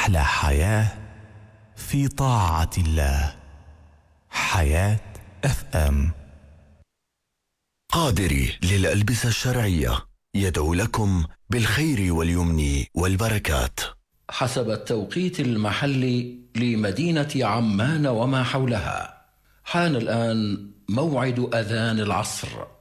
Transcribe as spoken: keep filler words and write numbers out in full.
أحلى حياة في طاعة الله. حياة اف ام. قادري للألبسة الشرعية يدعو لكم بالخير واليمن والبركات. حسب التوقيت المحلي لمدينة عمان وما حولها، حان الآن موعد أذان العصر.